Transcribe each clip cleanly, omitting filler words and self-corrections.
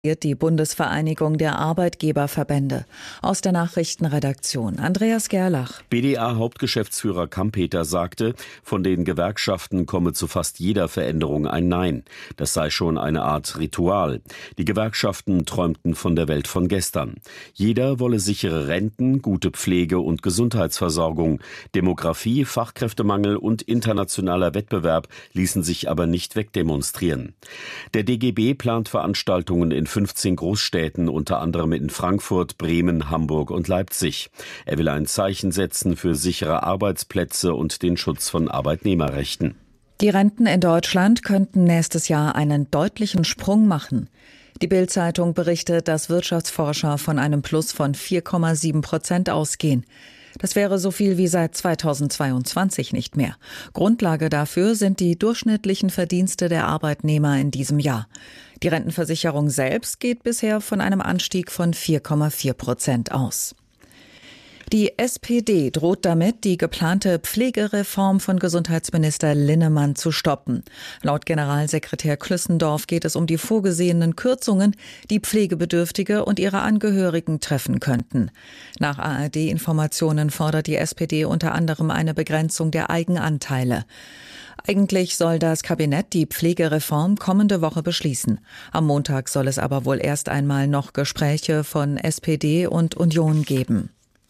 Die Bundesvereinigung der Arbeitgeberverbände. Aus der Nachrichtenredaktion Andreas Gerlach. BDA-Hauptgeschäftsführer Kampeter sagte, von den Gewerkschaften komme zu fast jeder Veränderung ein Nein. Das sei schon eine Art Ritual. Die Gewerkschaften träumten von der Welt von gestern. Jeder wolle sichere Renten, gute Pflege und Gesundheitsversorgung. Demografie, Fachkräftemangel und internationaler Wettbewerb ließen sich aber nicht wegdemonstrieren. Der DGB plant Veranstaltungen in 15 Großstädten, unter anderem in Frankfurt, Bremen, Hamburg und Leipzig. Er will ein Zeichen setzen für sichere Arbeitsplätze und den Schutz von Arbeitnehmerrechten. Die Renten in Deutschland könnten nächstes Jahr einen deutlichen Sprung machen. Die Bild-Zeitung berichtet, dass Wirtschaftsforscher von einem Plus von 4,7% ausgehen. Das wäre so viel wie seit 2022 nicht mehr. Grundlage dafür sind die durchschnittlichen Verdienste der Arbeitnehmer in diesem Jahr. Die Rentenversicherung selbst geht bisher von einem Anstieg von 4,4% aus. Die SPD droht damit, die geplante Pflegereform von Gesundheitsminister Linnemann zu stoppen. Laut Generalsekretär Klüssendorf geht es um die vorgesehenen Kürzungen, die Pflegebedürftige und ihre Angehörigen treffen könnten. Nach ARD-Informationen fordert die SPD unter anderem eine Begrenzung der Eigenanteile. Eigentlich soll das Kabinett die Pflegereform kommende Woche beschließen. Am Montag soll es aber wohl erst einmal noch Gespräche von SPD und Union geben.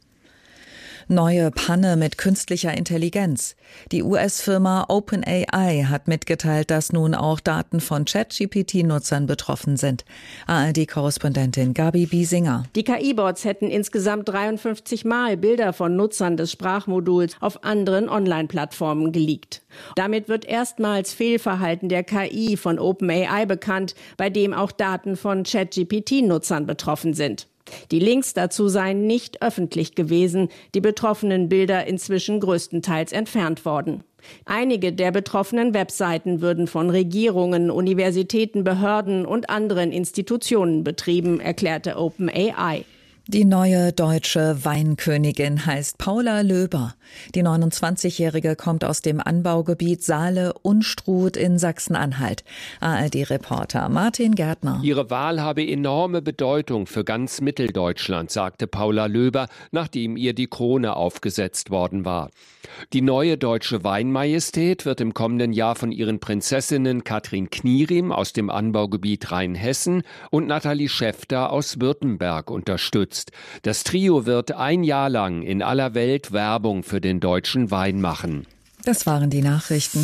Neue Panne mit künstlicher Intelligenz. Die US-Firma OpenAI hat mitgeteilt, dass nun auch Daten von ChatGPT-Nutzern betroffen sind. ARD-Korrespondentin Gabi Biesinger. Die KI-Bots hätten insgesamt 53 Mal Bilder von Nutzern des Sprachmoduls auf anderen Online-Plattformen geleakt. Damit wird erstmals Fehlverhalten der KI von OpenAI bekannt, bei dem auch Daten von ChatGPT-Nutzern betroffen sind. Die Links dazu seien nicht öffentlich gewesen, die betroffenen Bilder inzwischen größtenteils entfernt worden. Einige der betroffenen Webseiten würden von Regierungen, Universitäten, Behörden und anderen Institutionen betrieben, erklärte OpenAI. Die neue deutsche Weinkönigin heißt Paula Löber. Die 29-Jährige kommt aus dem Anbaugebiet Saale-Unstrut in Sachsen-Anhalt. ARD-Reporter Martin Gärtner. Ihre Wahl habe enorme Bedeutung für ganz Mitteldeutschland, sagte Paula Löber, nachdem ihr die Krone aufgesetzt worden war. Die neue deutsche Weinmajestät wird im kommenden Jahr von ihren Prinzessinnen Katrin Knierim aus dem Anbaugebiet Rheinhessen und Nathalie Schäfter aus Württemberg unterstützt. Das Trio wird ein Jahr lang in aller Welt Werbung für den deutschen Wein machen. Das waren die Nachrichten.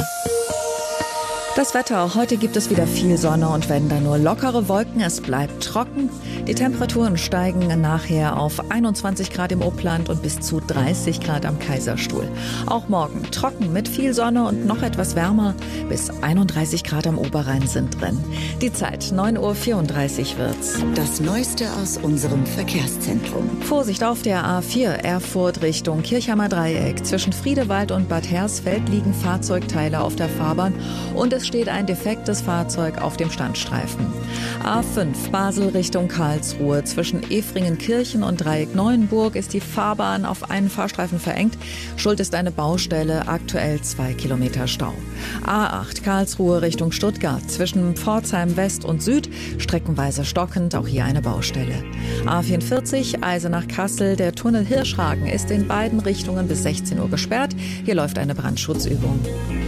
Das Wetter. Heute gibt es wieder viel Sonne und wenn dann nur lockere Wolken, es bleibt trocken. Die Temperaturen steigen nachher auf 21 Grad im Upland und bis zu 30 Grad am Kaiserstuhl. Auch morgen trocken mit viel Sonne und noch etwas wärmer. Bis 31 Grad am Oberrhein sind drin. Die Zeit 9:34 Uhr wird's. Das Neueste aus unserem Verkehrszentrum. Vorsicht auf der A4 Erfurt Richtung Kirchheimer Dreieck. Zwischen Friedewald und Bad Hersfeld liegen Fahrzeugteile auf der Fahrbahn und es steht ein defektes Fahrzeug auf dem Standstreifen. A5 Basel Richtung Karlsruhe. Zwischen Efringenkirchen und Dreieck Neuenburg ist die Fahrbahn auf einen Fahrstreifen verengt. Schuld ist eine Baustelle, aktuell 2 Kilometer Stau. A8 Karlsruhe Richtung Stuttgart. Zwischen Pforzheim West und Süd streckenweise stockend, auch hier eine Baustelle. A44 Eisenach-Kassel. Der Tunnel Hirschhagen ist in beiden Richtungen bis 16 Uhr gesperrt. Hier läuft eine Brandschutzübung.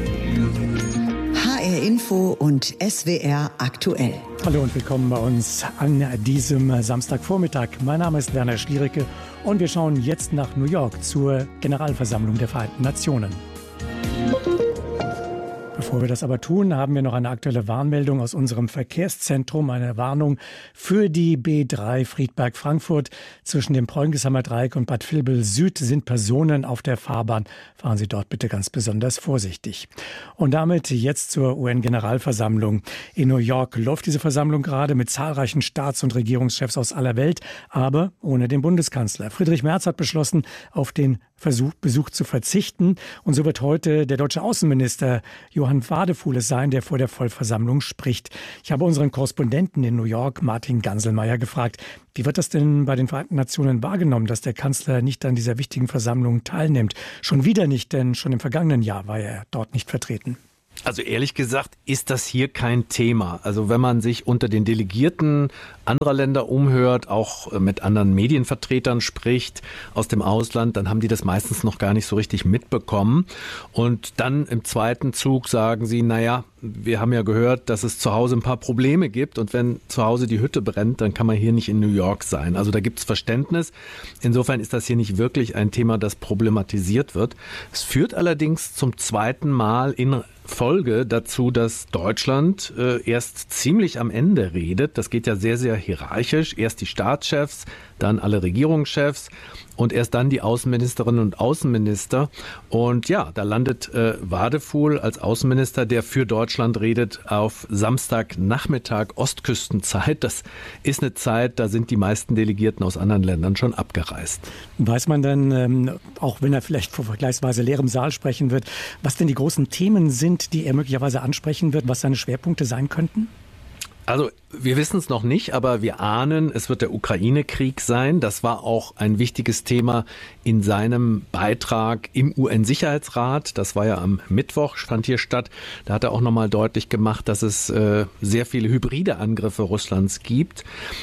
HR Info und SWR aktuell. Hallo und willkommen bei uns an diesem Samstagvormittag. Mein Name ist Werner Schliericke und wir schauen jetzt nach New York zur Generalversammlung der Vereinten Nationen. Bevor wir das aber tun, haben wir noch eine aktuelle Warnmeldung aus unserem Verkehrszentrum. Eine Warnung für die B3 Friedberg-Frankfurt. Zwischen dem Preungesheimer Dreieck und Bad Vilbel Süd sind Personen auf der Fahrbahn. Fahren Sie dort bitte ganz besonders vorsichtig. Und damit jetzt zur UN-Generalversammlung. In New York läuft diese Versammlung gerade mit zahlreichen Staats- und Regierungschefs aus aller Welt, aber ohne den Bundeskanzler. Friedrich Merz hat beschlossen, auf den Besuch zu verzichten. Und so wird heute der deutsche Außenminister Johann Wadefuhl sein, der vor der Vollversammlung spricht. Ich habe unseren Korrespondenten in New York, Martin Ganselmeier, gefragt, wie wird das denn bei den Vereinten Nationen wahrgenommen, dass der Kanzler nicht an dieser wichtigen Versammlung teilnimmt? Schon wieder nicht, denn schon im vergangenen Jahr war er dort nicht vertreten. Also ehrlich gesagt ist das hier kein Thema. Also wenn man sich unter den Delegierten anderer Länder umhört, auch mit anderen Medienvertretern spricht aus dem Ausland, dann haben die das meistens noch gar nicht so richtig mitbekommen. Und dann im zweiten Zug sagen sie, naja, wir haben ja gehört, dass es zu Hause ein paar Probleme gibt und wenn zu Hause die Hütte brennt, dann kann man hier nicht in New York sein. Also da gibt es Verständnis. Insofern ist das hier nicht wirklich ein Thema, das problematisiert wird. Es führt allerdings zum zweiten Mal in Folge dazu, dass Deutschland erst ziemlich am Ende redet. Das geht ja sehr, sehr hierarchisch. Erst die Staatschefs, dann alle Regierungschefs und erst dann die Außenministerinnen und Außenminister. Und ja, da landet Wadefuhl als Außenminister, der für Deutschland redet, auf Samstagnachmittag Ostküstenzeit. Das ist eine Zeit, da sind die meisten Delegierten aus anderen Ländern schon abgereist. Weiß man dann, auch wenn er vielleicht vor vergleichsweise leerem Saal sprechen wird, was denn die großen Themen sind, die er möglicherweise ansprechen wird, was seine Schwerpunkte sein könnten? Also wir wissen es noch nicht, aber wir ahnen, es wird der Ukraine-Krieg sein. Das war auch ein wichtiges Thema in seinem Beitrag im UN-Sicherheitsrat. Das war ja am Mittwoch, fand hier statt. Da hat er auch nochmal deutlich gemacht, dass es sehr viele hybride Angriffe Russlands gibt.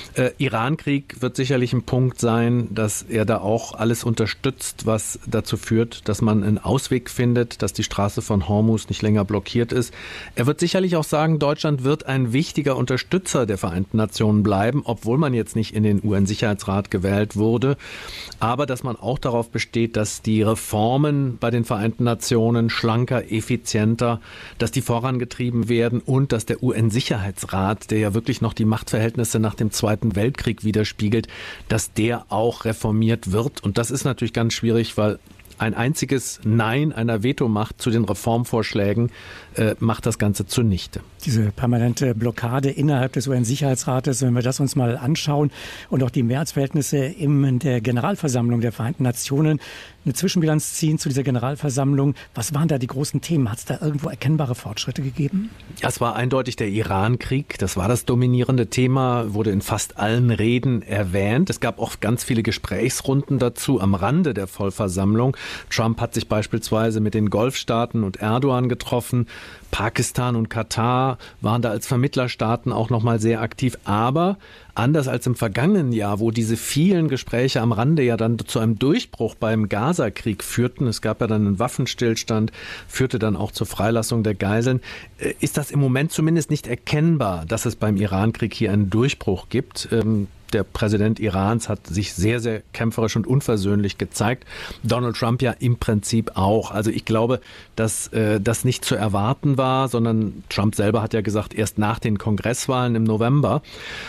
Iran-Krieg wird sicherlich ein Punkt sein, dass er da auch alles unterstützt, was dazu führt, dass man einen Ausweg findet, dass die Straße von Hormuz nicht länger blockiert ist. Er wird sicherlich auch sagen, Deutschland wird ein wichtiger Unterstützer der Vereinten Nationen bleiben, obwohl man jetzt nicht in den UN-Sicherheitsrat gewählt wurde. Aber dass man auch darauf besteht, dass die Reformen bei den Vereinten Nationen schlanker, effizienter, dass die vorangetrieben werden und dass der UN-Sicherheitsrat, der ja wirklich noch die Machtverhältnisse nach dem Zweiten Weltkrieg widerspiegelt, dass der auch reformiert wird. Und das ist natürlich ganz schwierig, weil ein einziges Nein einer Vetomacht zu den Reformvorschlägen macht das Ganze zunichte. Diese permanente Blockade innerhalb des UN-Sicherheitsrates, wenn wir das uns mal anschauen und auch die Mehrheitsverhältnisse in der Generalversammlung der Vereinten Nationen, eine Zwischenbilanz ziehen zu dieser Generalversammlung. Was waren da die großen Themen? Hat es da irgendwo erkennbare Fortschritte gegeben? Ja, es war eindeutig der Iran-Krieg. Das war das dominierende Thema, wurde in fast allen Reden erwähnt. Es gab auch ganz viele Gesprächsrunden dazu am Rande der Vollversammlung. Trump hat sich beispielsweise mit den Golfstaaten und Erdogan getroffen. Pakistan und Katar waren da als Vermittlerstaaten auch nochmal sehr aktiv. Aber anders als im vergangenen Jahr, wo diese vielen Gespräche am Rande ja dann zu einem Durchbruch beim Gaza-Krieg führten, es gab ja dann einen Waffenstillstand, führte dann auch zur Freilassung der Geiseln, ist das im Moment zumindest nicht erkennbar, dass es beim Iran-Krieg hier einen Durchbruch gibt. Der Präsident Irans hat sich sehr, sehr kämpferisch und unversöhnlich gezeigt. Donald Trump ja im Prinzip auch. Also ich glaube, dass das nicht zu erwarten war, sondern Trump selber hat ja gesagt, erst nach den Kongresswahlen im November.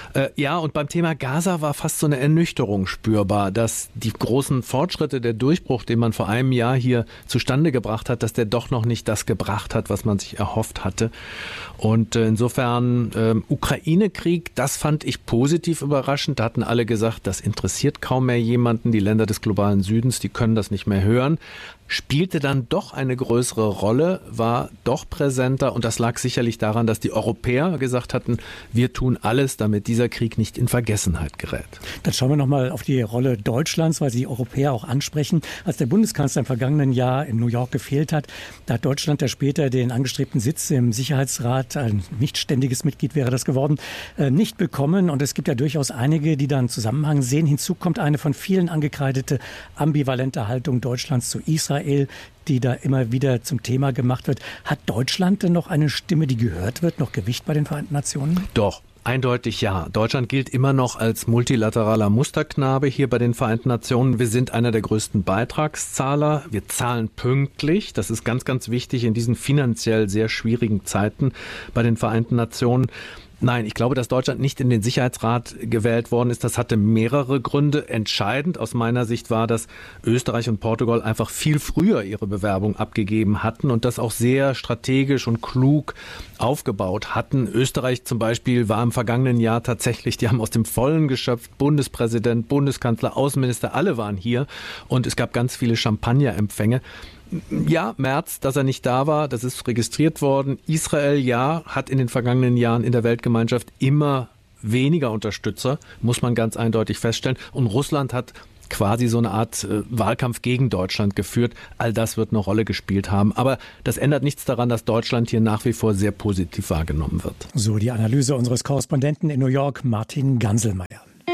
Ja, und beim Thema Gaza war fast so eine Ernüchterung spürbar, dass die großen Fortschritte, der Durchbruch, den man vor einem Jahr hier zustande gebracht hat, dass der doch noch nicht das gebracht hat, was man sich erhofft hatte. Und insofern Ukraine-Krieg, das fand ich positiv überraschend. Da hatten alle gesagt, das interessiert kaum mehr jemanden. Die Länder des globalen Südens, die können das nicht mehr hören. Spielte dann doch eine größere Rolle, war doch präsenter und das lag sicherlich daran, dass die Europäer gesagt hatten, wir tun alles, damit dieser Krieg nicht in Vergessenheit gerät. Dann schauen wir nochmal auf die Rolle Deutschlands, weil Sie die Europäer auch ansprechen. Als der Bundeskanzler im vergangenen Jahr in New York gefehlt hat, da hat Deutschland ja später den angestrebten Sitz im Sicherheitsrat, ein nicht ständiges Mitglied wäre das geworden, nicht bekommen. Und es gibt ja durchaus einige, die da einen Zusammenhang sehen. Hinzu kommt eine von vielen angekreidete ambivalente Haltung Deutschlands zu Israel, die da immer wieder zum Thema gemacht wird. Hat Deutschland denn noch eine Stimme, die gehört wird, noch Gewicht bei den Vereinten Nationen? Doch. Eindeutig ja. Deutschland gilt immer noch als multilateraler Musterknabe hier bei den Vereinten Nationen. Wir sind einer der größten Beitragszahler. Wir zahlen pünktlich. Das ist ganz, ganz wichtig in diesen finanziell sehr schwierigen Zeiten bei den Vereinten Nationen. Nein, ich glaube, dass Deutschland nicht in den Sicherheitsrat gewählt worden ist. Das hatte mehrere Gründe. Entscheidend aus meiner Sicht war, dass Österreich und Portugal einfach viel früher ihre Bewerbung abgegeben hatten und das auch sehr strategisch und klug aufgebaut hatten. Österreich zum Beispiel war im vergangenen Jahr tatsächlich, die haben aus dem Vollen geschöpft. Bundespräsident, Bundeskanzler, Außenminister, alle waren hier und es gab ganz viele Champagnerempfänge. Ja, Merz, dass er nicht da war, das ist registriert worden. Israel, ja, hat in den vergangenen Jahren in der Weltgemeinschaft immer weniger Unterstützer, muss man ganz eindeutig feststellen. Und Russland hat quasi so eine Art Wahlkampf gegen Deutschland geführt. All das wird eine Rolle gespielt haben. Aber das ändert nichts daran, dass Deutschland hier nach wie vor sehr positiv wahrgenommen wird. So die Analyse unseres Korrespondenten in New York, Martin Ganselmeier.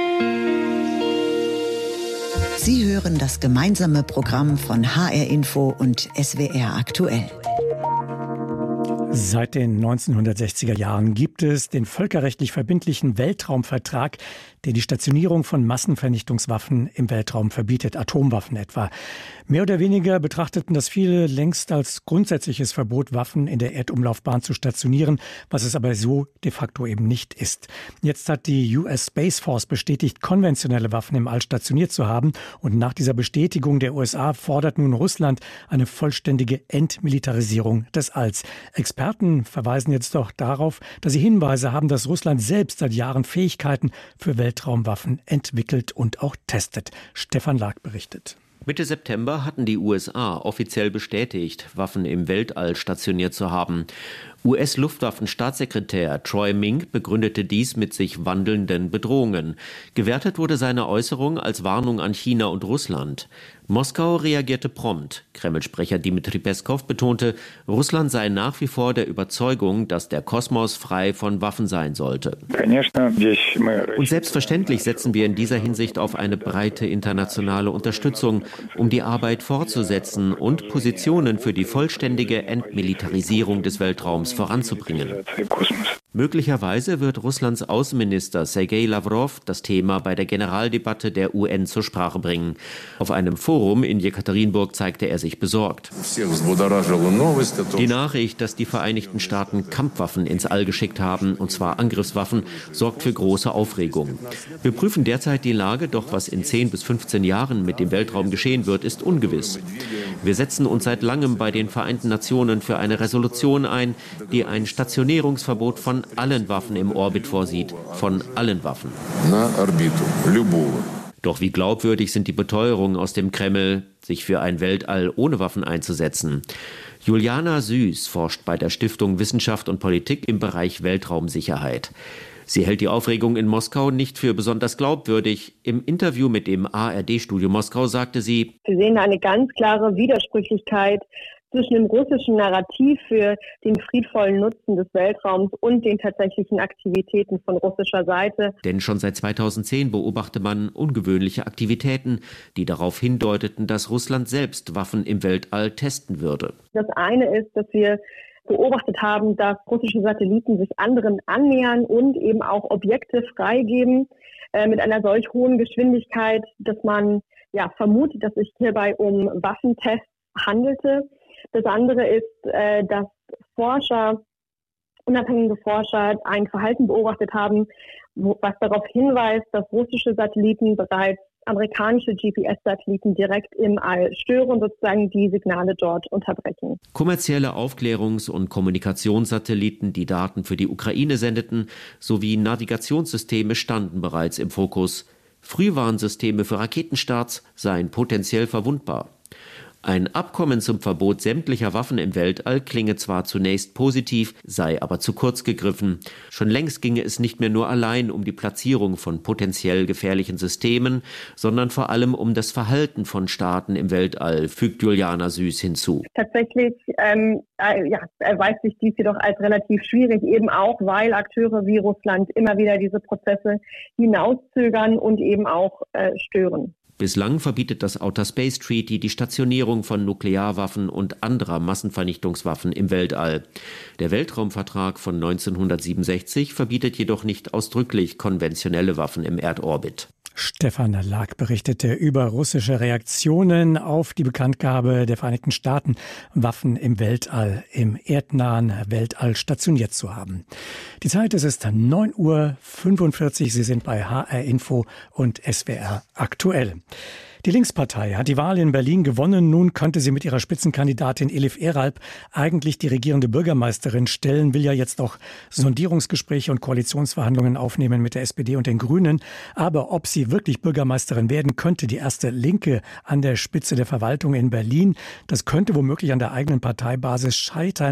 Sie hören das gemeinsame Programm von HR Info und SWR aktuell. Seit den 1960er Jahren gibt es den völkerrechtlich verbindlichen Weltraumvertrag, der die Stationierung von Massenvernichtungswaffen im Weltraum verbietet, Atomwaffen etwa. Mehr oder weniger betrachteten das viele längst als grundsätzliches Verbot, Waffen in der Erdumlaufbahn zu stationieren, was es aber so de facto eben nicht ist. Jetzt hat die US Space Force bestätigt, konventionelle Waffen im All stationiert zu haben. Und nach dieser Bestätigung der USA fordert nun Russland eine vollständige Entmilitarisierung des Alls. Experten verweisen jetzt doch darauf, dass sie Hinweise haben, dass Russland selbst seit Jahren Fähigkeiten für Weltraumwaffen entwickelt und auch testet. Stefan Lag berichtet. Mitte September hatten die USA offiziell bestätigt, Waffen im Weltall stationiert zu haben. US-Luftwaffenstaatssekretär Troy Mink begründete dies mit sich wandelnden Bedrohungen. Gewertet wurde seine Äußerung als Warnung an China und Russland. Moskau reagierte prompt. Kreml-Sprecher Dmitri Peskow betonte, Russland sei nach wie vor der Überzeugung, dass der Kosmos frei von Waffen sein sollte. Und selbstverständlich setzen wir in dieser Hinsicht auf eine breite internationale Unterstützung, um die Arbeit fortzusetzen und Positionen für die vollständige Entmilitarisierung des Weltraums voranzubringen. Möglicherweise wird Russlands Außenminister Sergei Lavrov das Thema bei der Generaldebatte der UN zur Sprache bringen. Auf einem Forum in Jekaterinburg zeigte er sich besorgt. Die Nachricht, dass die Vereinigten Staaten Kampfwaffen ins All geschickt haben, und zwar Angriffswaffen, sorgt für große Aufregung. Wir prüfen derzeit die Lage, doch was in 10 bis 15 Jahren mit dem Weltraum geschehen wird, ist ungewiss. Wir setzen uns seit langem bei den Vereinten Nationen für eine Resolution ein, die ein Stationierungsverbot von allen Waffen im Orbit vorsieht. Von allen Waffen. Doch wie glaubwürdig sind die Beteuerungen aus dem Kreml, sich für ein Weltall ohne Waffen einzusetzen? Juliana Süß forscht bei der Stiftung Wissenschaft und Politik im Bereich Weltraumsicherheit. Sie hält die Aufregung in Moskau nicht für besonders glaubwürdig. Im Interview mit dem ARD-Studio Moskau sagte sie: Wir sehen eine ganz klare Widersprüchlichkeit zwischen dem russischen Narrativ für den friedvollen Nutzen des Weltraums und den tatsächlichen Aktivitäten von russischer Seite. Denn schon seit 2010 beobachte man ungewöhnliche Aktivitäten, die darauf hindeuteten, dass Russland selbst Waffen im Weltall testen würde. Das eine ist, dass wir beobachtet haben, dass russische Satelliten sich anderen annähern und eben auch Objekte freigeben mit einer solch hohen Geschwindigkeit, dass man vermutet, dass es sich hierbei um Waffentests handelte. Das andere ist, dass unabhängige Forscher ein Verhalten beobachtet haben, was darauf hinweist, dass russische Satelliten bereits amerikanische GPS-Satelliten direkt im All stören und sozusagen die Signale dort unterbrechen. Kommerzielle Aufklärungs- und Kommunikationssatelliten, die Daten für die Ukraine sendeten, sowie Navigationssysteme standen bereits im Fokus. Frühwarnsysteme für Raketenstarts seien potenziell verwundbar. Ein Abkommen zum Verbot sämtlicher Waffen im Weltall klinge zwar zunächst positiv, sei aber zu kurz gegriffen. Schon längst ginge es nicht mehr nur allein um die Platzierung von potenziell gefährlichen Systemen, sondern vor allem um das Verhalten von Staaten im Weltall, fügt Juliana Süß hinzu. Tatsächlich erweist sich dies jedoch als relativ schwierig, eben auch, weil Akteure wie Russland immer wieder diese Prozesse hinauszögern und eben auch stören. Bislang verbietet das Outer Space Treaty die Stationierung von Nuklearwaffen und anderer Massenvernichtungswaffen im Weltall. Der Weltraumvertrag von 1967 verbietet jedoch nicht ausdrücklich konventionelle Waffen im Erdorbit. Stefan Lag berichtete über russische Reaktionen auf die Bekanntgabe der Vereinigten Staaten, Waffen im Weltall, im erdnahen Weltall stationiert zu haben. Die Zeit ist 9:45 Uhr. Sie sind bei HR Info und SWR aktuell. Die Linkspartei hat die Wahl in Berlin gewonnen. Nun könnte sie mit ihrer Spitzenkandidatin Elif Eralp eigentlich die regierende Bürgermeisterin stellen, will ja jetzt auch Sondierungsgespräche und Koalitionsverhandlungen aufnehmen mit der SPD und den Grünen. Aber ob sie wirklich Bürgermeisterin werden könnte, die erste Linke an der Spitze der Verwaltung in Berlin, das könnte womöglich an der eigenen Parteibasis scheitern.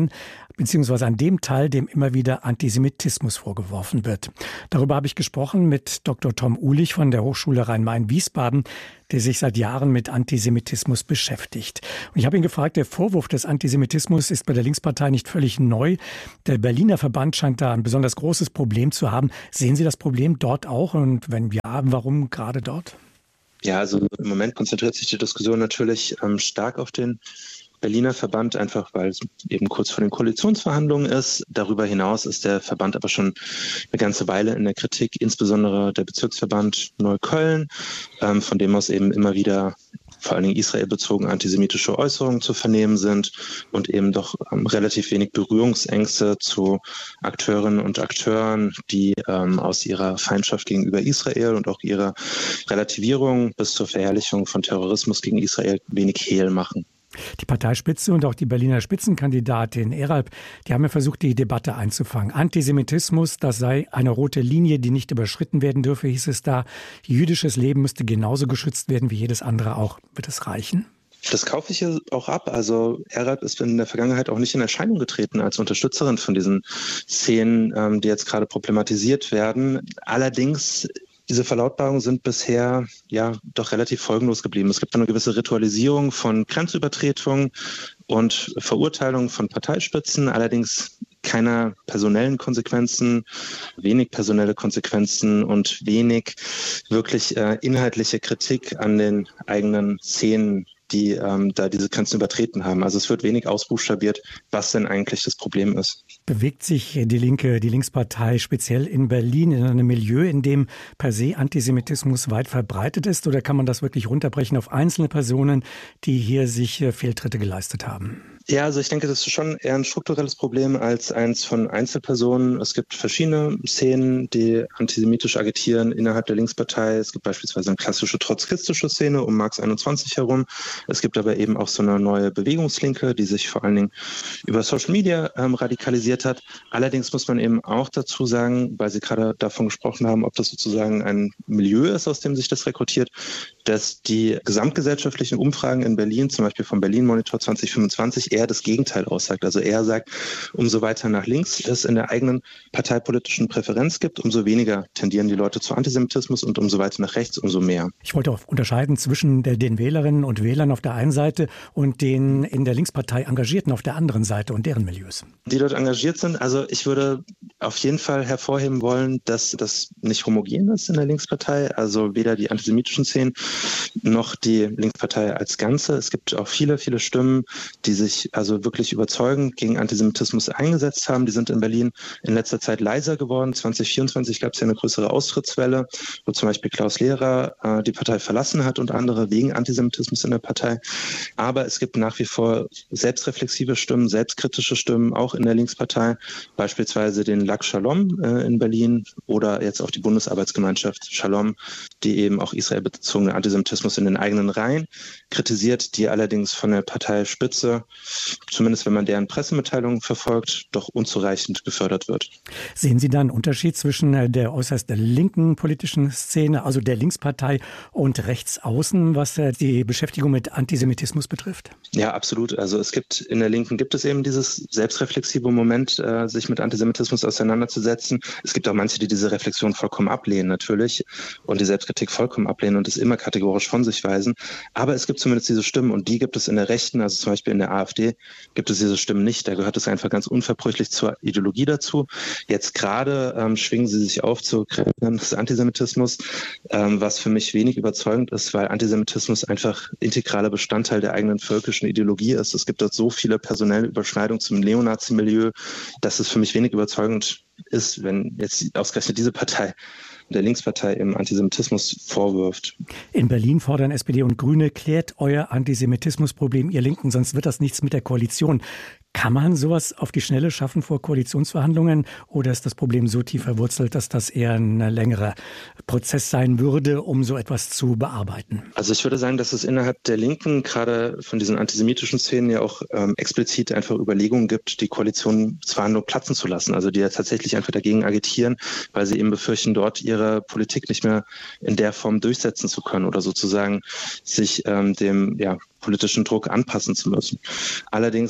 beziehungsweise an dem Teil, dem immer wieder Antisemitismus vorgeworfen wird. Darüber habe ich gesprochen mit Dr. Tom Uhlich von der Hochschule Rhein-Main-Wiesbaden, der sich seit Jahren mit Antisemitismus beschäftigt. Und ich habe ihn gefragt, der Vorwurf des Antisemitismus ist bei der Linkspartei nicht völlig neu. Der Berliner Verband scheint da ein besonders großes Problem zu haben. Sehen Sie das Problem dort auch? Und wenn ja, warum gerade dort? Ja, also im Moment konzentriert sich die Diskussion natürlich stark auf den Berliner Verband, einfach weil es eben kurz vor den Koalitionsverhandlungen ist. Darüber hinaus ist der Verband aber schon eine ganze Weile in der Kritik, insbesondere der Bezirksverband Neukölln, von dem aus eben immer wieder vor allen Dingen israelbezogen antisemitische Äußerungen zu vernehmen sind und eben doch relativ wenig Berührungsängste zu Akteurinnen und Akteuren, die aus ihrer Feindschaft gegenüber Israel und auch ihrer Relativierung bis zur Verherrlichung von Terrorismus gegen Israel wenig Hehl machen. Die Parteispitze und auch die Berliner Spitzenkandidatin Eralp, die haben ja versucht, die Debatte einzufangen. Antisemitismus, das sei eine rote Linie, die nicht überschritten werden dürfe, hieß es da. Jüdisches Leben müsste genauso geschützt werden wie jedes andere auch. Wird es reichen? Das kaufe ich hier auch ab. Also Eralp ist in der Vergangenheit auch nicht in Erscheinung getreten als Unterstützerin von diesen Szenen, die jetzt gerade problematisiert werden. Allerdings diese Verlautbarungen sind bisher ja doch relativ folgenlos geblieben. Es gibt eine gewisse Ritualisierung von Grenzübertretungen und Verurteilung von Parteispitzen, allerdings keiner personellen Konsequenzen, wenig personelle Konsequenzen und wenig wirklich inhaltliche Kritik an den eigenen Szenen, die da diese Grenzen übertreten haben. Also es wird wenig ausbuchstabiert, was denn eigentlich das Problem ist. Bewegt sich die Linkspartei speziell in Berlin in einem Milieu, in dem per se Antisemitismus weit verbreitet ist? Oder kann man das wirklich runterbrechen auf einzelne Personen, die hier sich Fehltritte geleistet haben? Ja, also ich denke, das ist schon eher ein strukturelles Problem als eins von Einzelpersonen. Es gibt verschiedene Szenen, die antisemitisch agitieren innerhalb der Linkspartei. Es gibt beispielsweise eine klassische trotzkistische Szene um Marx 21 herum. Es gibt aber eben auch so eine neue Bewegungslinke, die sich vor allen Dingen über Social Media radikalisiert hat. Allerdings muss man eben auch dazu sagen, weil Sie gerade davon gesprochen haben, ob das sozusagen ein Milieu ist, aus dem sich das rekrutiert, dass die gesamtgesellschaftlichen Umfragen in Berlin, zum Beispiel vom Berlin Monitor 2025, eher das Gegenteil aussagt. Also er sagt, umso weiter nach links es in der eigenen parteipolitischen Präferenz gibt, umso weniger tendieren die Leute zu Antisemitismus und umso weiter nach rechts, umso mehr. Ich wollte auch unterscheiden zwischen den Wählerinnen und Wählern auf der einen Seite und den in der Linkspartei Engagierten auf der anderen Seite und deren Milieus. Die dort engagiert sind, also ich würde auf jeden Fall hervorheben wollen, dass das nicht homogen ist in der Linkspartei, also weder die antisemitischen Szenen noch die Linkspartei als Ganze. Es gibt auch viele, viele Stimmen, die sich also wirklich überzeugend gegen Antisemitismus eingesetzt haben. Die sind in Berlin in letzter Zeit leiser geworden. 2024 gab es ja eine größere Austrittswelle, wo zum Beispiel Klaus Lehrer die Partei verlassen hat und andere wegen Antisemitismus in der Partei. Aber es gibt nach wie vor selbstreflexive Stimmen, selbstkritische Stimmen, auch in der Linkspartei, beispielsweise den Lag Shalom in Berlin oder jetzt auch die Bundesarbeitsgemeinschaft Shalom, die eben auch israelbezogene Antisemitismus in den eigenen Reihen kritisiert, die allerdings von der Parteispitze, zumindest wenn man deren Pressemitteilungen verfolgt, doch unzureichend gefördert wird. Sehen Sie da einen Unterschied zwischen der äußerst linken politischen Szene, also der Linkspartei, und Rechtsaußen, was die Beschäftigung mit Antisemitismus betrifft? Ja, absolut. Also in der Linken gibt es eben dieses selbstreflexive Moment, sich mit Antisemitismus auseinanderzusetzen. Es gibt auch manche, die diese Reflexion vollkommen ablehnen natürlich und die Selbstkritik vollkommen ablehnen und es immer kategorisch von sich weisen. Aber es gibt zumindest diese Stimmen und die gibt es in der Rechten, also zum Beispiel in der AfD gibt es diese Stimmen nicht. Da gehört es einfach ganz unverbrüchlich zur Ideologie dazu. Jetzt gerade schwingen sie sich auf zur Grenzen des Antisemitismus, was für mich wenig überzeugend ist, weil Antisemitismus einfach integraler Bestandteil der eigenen völkischen Ideologie ist. Es gibt dort so viele personelle Überschneidungen zum Neonazi-Milieu, dass es für mich wenig überzeugend ist, wenn jetzt ausgerechnet diese Partei der Linkspartei im Antisemitismus vorwirft. In Berlin fordern SPD und Grüne, klärt euer Antisemitismusproblem, ihr Linken, sonst wird das nichts mit der Koalition. Kann man sowas auf die Schnelle schaffen vor Koalitionsverhandlungen oder ist das Problem so tief verwurzelt, dass das eher ein längerer Prozess sein würde, um so etwas zu bearbeiten? Also ich würde sagen, dass es innerhalb der Linken gerade von diesen antisemitischen Szenen ja auch explizit einfach Überlegungen gibt, die Koalitionsverhandlungen platzen zu lassen. Also die ja tatsächlich einfach dagegen agitieren, weil sie eben befürchten, dort ihre Politik nicht mehr in der Form durchsetzen zu können oder sozusagen sich dem politischen Druck anpassen zu müssen. Allerdings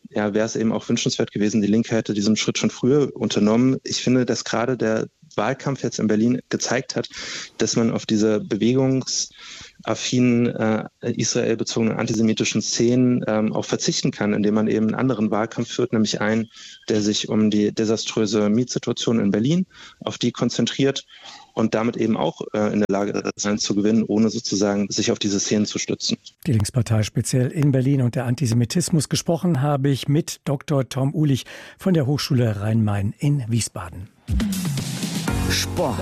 wäre es eben auch wünschenswert gewesen, die Linke hätte diesen Schritt schon früher unternommen. Ich finde, dass gerade der Wahlkampf jetzt in Berlin gezeigt hat, dass man auf diese bewegungsaffinen, israelbezogenen antisemitischen Szenen auch verzichten kann, indem man eben einen anderen Wahlkampf führt, nämlich einen, der sich um die desaströse Mietsituation in Berlin, auf die konzentriert und damit eben auch in der Lage sein zu gewinnen, ohne sozusagen sich auf diese Szenen zu stützen. Die Linkspartei speziell in Berlin und der Antisemitismus. Gesprochen habe ich mit Dr. Tom Uhlich von der Hochschule Rhein-Main in Wiesbaden. Sport.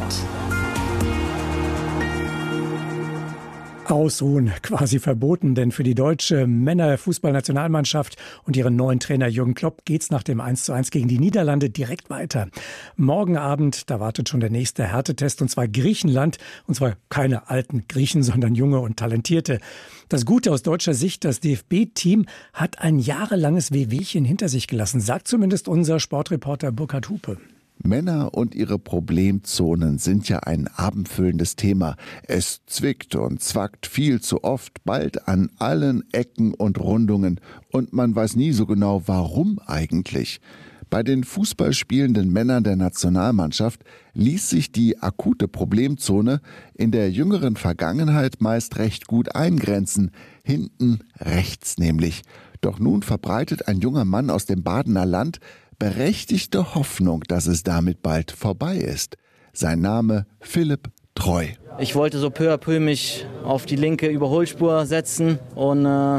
Ausruhen quasi verboten, denn für die deutsche Männerfußballnationalmannschaft und ihren neuen Trainer Jürgen Klopp geht's nach dem 1:1 gegen die Niederlande direkt weiter. Morgen Abend, da wartet schon der nächste Härtetest, und zwar Griechenland, und zwar keine alten Griechen, sondern junge und talentierte. Das Gute aus deutscher Sicht, das DFB-Team hat ein jahrelanges Wehwehchen hinter sich gelassen, sagt zumindest unser Sportreporter Burkhard Hupe. Männer und ihre Problemzonen sind ja ein abendfüllendes Thema. Es zwickt und zwackt viel zu oft, bald an allen Ecken und Rundungen. Und man weiß nie so genau, warum eigentlich. Bei den fußballspielenden Männern der Nationalmannschaft ließ sich die akute Problemzone in der jüngeren Vergangenheit meist recht gut eingrenzen. Hinten rechts nämlich. Doch nun verbreitet ein junger Mann aus dem Badener Land berechtigte Hoffnung, dass es damit bald vorbei ist. Sein Name Philipp Treu. Ich wollte so peu à peu mich auf die linke Überholspur setzen und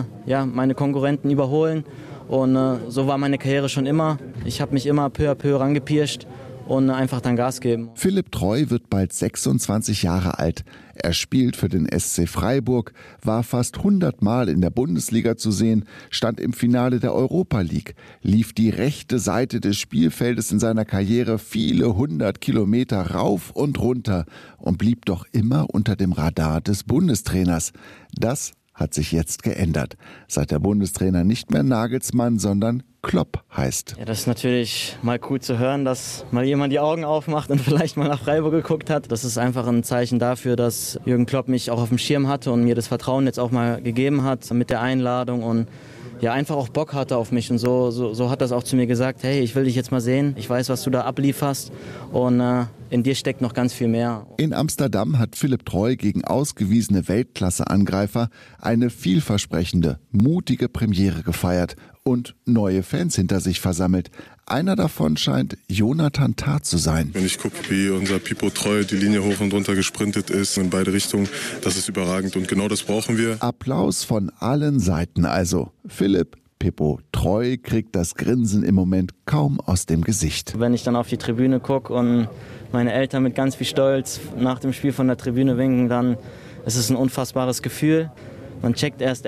meine Konkurrenten überholen. Und so war meine Karriere schon immer. Ich habe mich immer peu à peu rangepirscht und einfach dann Gas geben. Philipp Treu wird bald 26 Jahre alt. Er spielt für den SC Freiburg, war fast 100 Mal in der Bundesliga zu sehen, stand im Finale der Europa League, lief die rechte Seite des Spielfeldes in seiner Karriere viele 100 Kilometer rauf und runter und blieb doch immer unter dem Radar des Bundestrainers. Das hat sich jetzt geändert, seit der Bundestrainer nicht mehr Nagelsmann, sondern Klopp heißt. Ja, das ist natürlich mal cool zu hören, dass mal jemand die Augen aufmacht und vielleicht mal nach Freiburg geguckt hat. Das ist einfach ein Zeichen dafür, dass Jürgen Klopp mich auch auf dem Schirm hatte und mir das Vertrauen jetzt auch mal gegeben hat mit der Einladung und ja, einfach auch Bock hatte auf mich. Und so hat das auch zu mir gesagt, hey, ich will dich jetzt mal sehen, ich weiß, was du da ablieferst und in dir steckt noch ganz viel mehr. In Amsterdam hat Philipp Treu gegen ausgewiesene Weltklasse-Angreifer eine vielversprechende, mutige Premiere gefeiert und neue Fans hinter sich versammelt. Einer davon scheint Jonathan Tah zu sein. Wenn ich gucke, wie unser Pipo Treu die Linie hoch und runter gesprintet ist, in beide Richtungen, das ist überragend und genau das brauchen wir. Applaus von allen Seiten also. Philipp Pippo Treu kriegt das Grinsen im Moment kaum aus dem Gesicht. Wenn ich dann auf die Tribüne gucke und meine Eltern mit ganz viel Stolz nach dem Spiel von der Tribüne winken, dann ist es ein unfassbares Gefühl. Man checkt erst,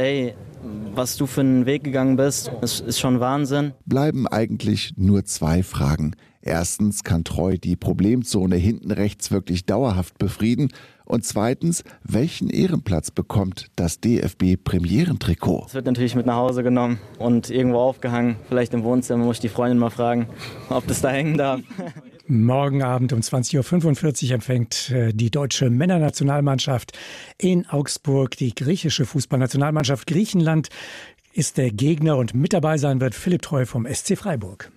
was du für einen Weg gegangen bist, das ist schon Wahnsinn. Bleiben eigentlich nur zwei Fragen. Erstens, kann Treu die Problemzone hinten rechts wirklich dauerhaft befrieden? Und zweitens, welchen Ehrenplatz bekommt das DFB-Premierentrikot? Es wird natürlich mit nach Hause genommen und irgendwo aufgehangen. Vielleicht im Wohnzimmer, muss ich die Freundin mal fragen, ob das da hängen darf. Morgen Abend um 20.45 Uhr empfängt die deutsche Männernationalmannschaft in Augsburg die griechische Fußballnationalmannschaft. Griechenland ist der Gegner und mit dabei sein wird Philipp Treu vom SC Freiburg.